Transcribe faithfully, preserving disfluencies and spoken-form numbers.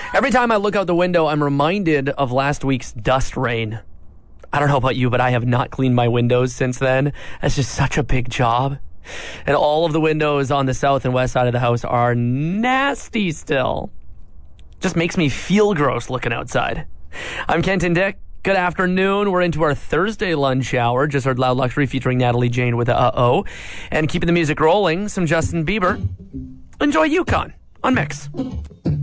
Every time I look out the window, I'm reminded of last week's dust rain. I don't know about you, but I have not cleaned my windows since then. That's just such a big job. And all of the windows on the south and west side of the house are nasty still. Just makes me feel gross looking outside. I'm Kenton Dick. Good afternoon. We're into our Thursday lunch hour. Just heard Loud Luxury featuring Natalie Jane with Uh-Oh. And keeping the music rolling, some Justin Bieber. Enjoy Yukon on Mix.